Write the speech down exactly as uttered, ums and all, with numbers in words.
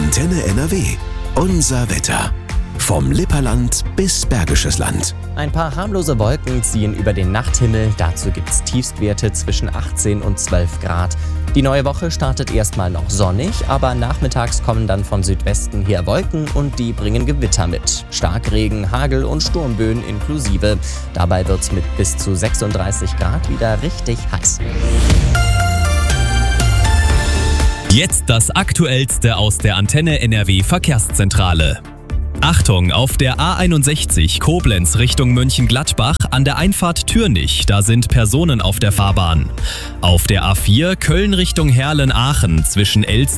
Antenne N R W. Unser Wetter. Vom Lipperland bis Bergisches Land. Ein paar harmlose Wolken ziehen über den Nachthimmel. Dazu gibt's Tiefstwerte zwischen achtzehn und zwölf Grad. Die neue Woche startet erstmal noch sonnig, aber nachmittags kommen dann von Südwesten her Wolken und die bringen Gewitter mit. Starkregen, Hagel und Sturmböen inklusive. Dabei wird's mit bis zu sechsunddreißig Grad wieder richtig heiß. Jetzt das Aktuellste aus der Antenne N R W Verkehrszentrale. Achtung, auf der A einundsechzig Koblenz Richtung Mönchengladbach an der Einfahrt Türnich, da sind Personen auf der Fahrbahn. Auf der A vier Köln Richtung Herlen-Aachen zwischen Elst